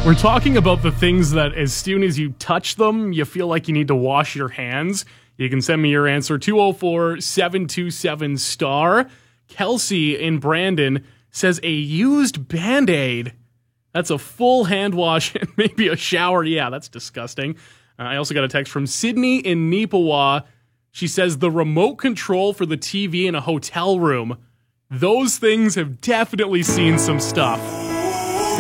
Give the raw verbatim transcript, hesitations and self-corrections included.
We're talking about the things that as soon as you touch them, you feel like you need to wash your hands. You can send me your answer, two oh four, seven two seven, star. Kelsey in Brandon says a used Band-Aid. That's a full hand wash and maybe a shower. Yeah, that's disgusting. Uh, I also got a text from Sydney in Neepawa. She says the remote control for the T V in a hotel room. Those things have definitely seen some stuff.